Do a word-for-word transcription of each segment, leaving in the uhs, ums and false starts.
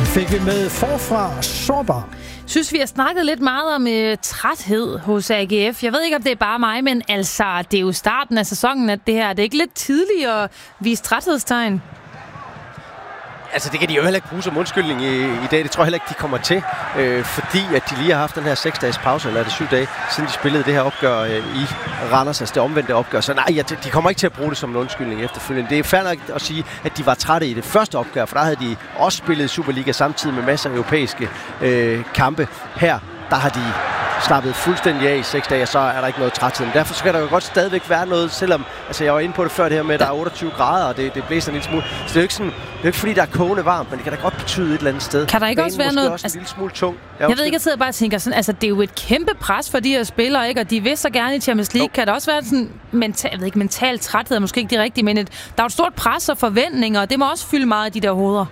Fik vi med forfra sårbar. Synes vi har snakket lidt meget om uh, træthed hos A G F. Jeg ved ikke, om det er bare mig, men altså, det er jo starten af sæsonen, at det her, det er ikke lidt tidligt at vise træthedstegn? Altså, det kan de jo heller ikke bruge som undskyldning i, i dag. Det tror jeg heller ikke, de kommer til. Øh, fordi at de lige har haft den her seks dages pause, eller er det syv dage, siden de spillede det her opgør øh, i Randers, altså det omvendte opgør. Så nej, ja, de kommer ikke til at bruge det som en undskyldning efterfølgende. Det er fair nok at sige, at de var trætte i det første opgør, for der havde de også spillet Superliga samtidig med masser af europæiske øh, kampe. Her, der har de slappet fuldstændig af i seks dage, og så er der ikke noget træthed. Men derfor skal der jo godt stadigvæk være noget, selvom, altså jeg var inde på det før det her med, at der er otteogtyve grader, og det, det blæser en lille smule. Så det er jo ikke sådan, det er jo ikke fordi, der er kogende varmt, men det kan da godt betyde et eller andet sted. Kan der ikke også være noget? Også en lille smule tung. Jeg, jeg ved ikke, jeg sidder bare og tænker sådan, altså det er jo et kæmpe pres for de her spillere, ikke? Og de vil så gerne i Champions League. Jo. Kan der også være sådan mental, jeg ved ikke, mental træthed, er måske ikke det rigtige, men et, der er et stort pres og forventninger, og det må også fylde meget i de der hoveder.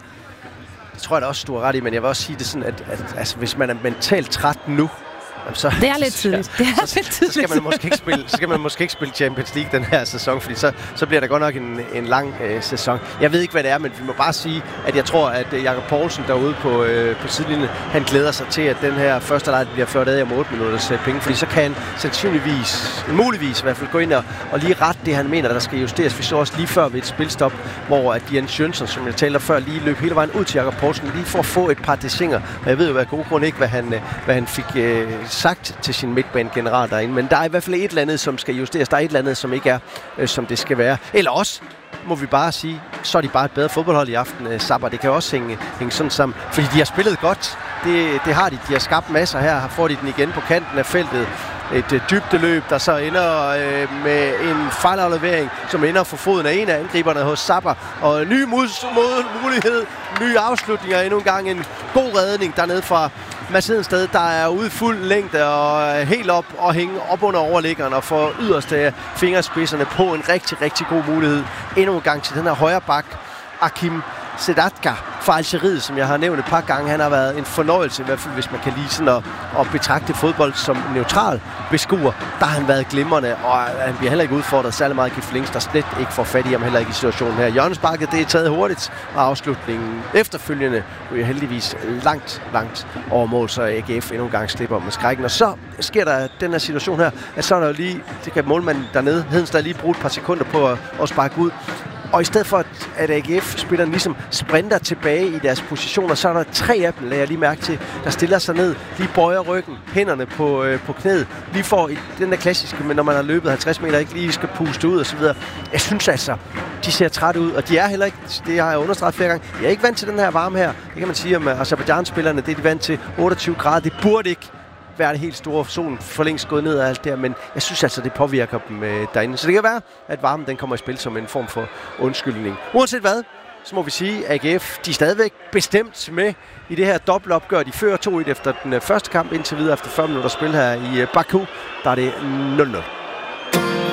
Det tror jeg da også, du har ret i, men jeg vil også sige det sådan, at, at altså, hvis man er mentalt træt nu, Så, det er lidt tidligt. Det er så, lidt tidligt. Så skal man måske ikke spille, så skal man måske ikke spille Champions League den her sæson, fordi så, så bliver det godt nok en, en lang øh, sæson. Jeg ved ikke, hvad det er, men vi må bare sige, at jeg tror, at øh, Jakob Poulsen derude på, øh, på sidelinjen, han glæder sig til, at den her første leg bliver ført af om otte minutters øh, penge, fordi så kan han sandsynligvis, muligvis i hvert fald, gå ind og, og lige rette det, han mener, der skal justeres. Vi så også lige før ved et spilstop, hvor at Jens Jønsson, som jeg talte før, lige løb hele vejen ud til Jakob Poulsen, lige for at få et par desinger. Og jeg ved jo af god grund ikke, hvad han, øh, hvad han fik øh, sagt til sin midtbanegeneral derinde, men der er i hvert fald et eller andet, som skal justeres. Der er et eller andet, som ikke er, øh, som det skal være. Eller også, må vi bare sige, så er de bare et bedre fodboldhold i aften, øh, Sabah. Det kan også hænge, hænge sådan sammen, fordi de har spillet godt. Det, det har de. De har skabt masser her. Har får de den igen på kanten af feltet. Et øh, dybdeløb, der så ender øh, med en fejlaflevering, som ender for foden af en af angriberne hos Sabah. Og en ny mod- mod- mulighed, nye afslutninger, endnu en gang en god redning dernede fra Mads Hedensted, der er ude i fuld længde og helt op og hænge op under overliggeren og får yderste fingerspidserne på en rigtig, rigtig god mulighed. Endnu en gang til den her højre bak, Akim Sedatka fra Algeriet, som jeg har nævnt et par gange. Han har været en fornøjelse, i hvert fald hvis man kan lide sådan at, at betragte fodbold som neutral beskuer. Der har han været glimrende, og han bliver heller ikke udfordret særlig meget. Kif Links, der slet ikke får fat i ham, heller ikke i situationen her. Hjørnesparket, det er taget hurtigt, og afslutningen efterfølgende er heldigvis langt, langt over mål, så A G F endnu en gang slipper med skrækken. Og så sker der den her situation her, at så er der jo lige, det kan målmanden dernede, Hedensted lige bruge et par sekunder på at, at sparke ud. Og i stedet for, at A G F-spillerne ligesom sprinter tilbage i deres positioner, så er der tre af dem, lader jeg lige mærke til, der stiller sig ned, lige bøjer ryggen, hænderne på, øh, på knæet, lige får den der klassiske, men når man har løbet halvtreds meter, ikke lige skal puste ud og så videre. Jeg synes altså, de ser trætte ud, og de er heller ikke, det har jeg understreget flere gange, jeg er ikke vant til den her varme her. Det kan man sige om Aserbajdsjan-spillerne, det er de vant til otteogtyve grader, det burde ikke være det helt store. Solen for længst gået ned og alt der, men jeg synes altså, det påvirker dem øh, derinde. Så det kan være, at varmen den kommer i spil som en form for undskyldning. Uanset hvad, så må vi sige, at A G F, de er stadigvæk bestemt med i det her dobbeltopgør. De fører to et efter den første kamp, indtil videre efter fyrre minutter spil her i Baku. Der er det nul nul.